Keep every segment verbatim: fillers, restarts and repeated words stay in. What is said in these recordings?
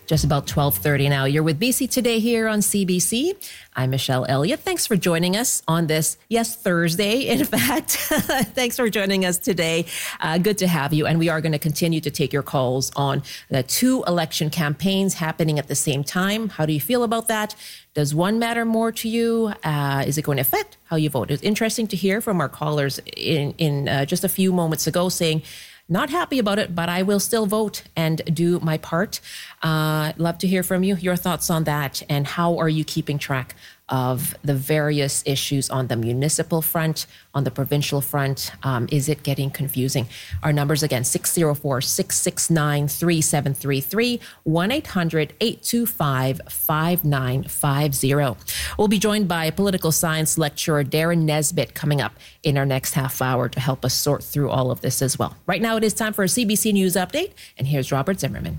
Just about twelve thirty now. You're with B C Today here on C B C. I'm Michelle Elliott. Thanks for joining us on this, yes, Thursday, in fact. Thanks for joining us today. Uh, good to have you. And we are going to continue to take your calls on the two election campaigns happening at the same time. How do you feel about that? Does one matter more to you? Uh, is it going to affect how you vote? It's interesting to hear from our callers in, in uh, just a few moments ago saying, not happy about it, but I will still vote and do my part. Uh, love to hear from you, your thoughts on that, and how are you keeping track of the various issues on the municipal front, on the provincial front? Um, is it getting confusing? Our numbers again, six oh four, six six nine, three seven three three, one eight hundred, eight two five, five nine five zero. We'll be joined by political science lecturer Darren Nesbitt coming up in our next half hour to help us sort through all of this as well. Right now it is time for a C B C News Update, and here's Robert Zimmerman.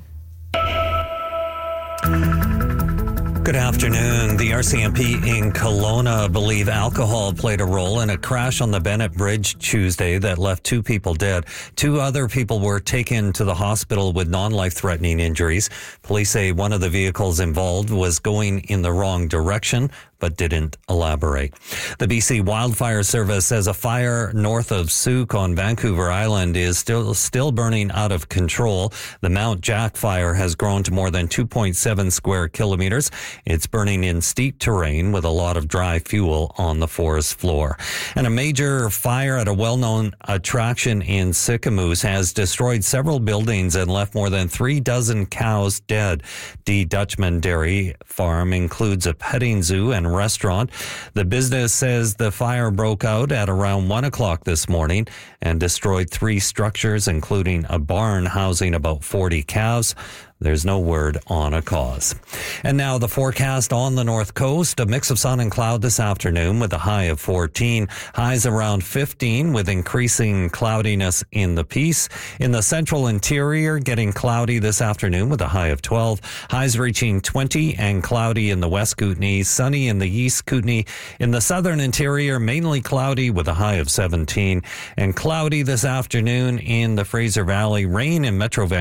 Good afternoon. The R C M P in Kelowna believe alcohol played a role in a crash on the Bennett Bridge Tuesday that left two people dead. Two other people were taken to the hospital with non-life-threatening injuries. Police say one of the vehicles involved was going in the wrong direction, but didn't elaborate. The B C Wildfire Service says a fire north of Souk on Vancouver Island is still still burning out of control. The Mount Jack fire has grown to more than two point seven square kilometers. It's burning in steep terrain with a lot of dry fuel on the forest floor. And a major fire at a well-known attraction in Sicamous has destroyed several buildings and left more than three dozen cows dead. D. Dutchman Dairy Farm includes a petting zoo and restaurant. The business says the fire broke out at around one o'clock this morning and destroyed three structures, including a barn housing about forty calves. There's no word on a cause. And now the forecast on the North Coast. A mix of sun and cloud this afternoon with a high of fourteen. Highs around fifteen with increasing cloudiness in the Peace. In the central interior, getting cloudy this afternoon with a high of twelve. Highs reaching twenty and cloudy in the West Kootenay. Sunny in the East Kootenay. In the southern interior, mainly cloudy with a high of seventeen. And cloudy this afternoon in the Fraser Valley. Rain in Metro Vancouver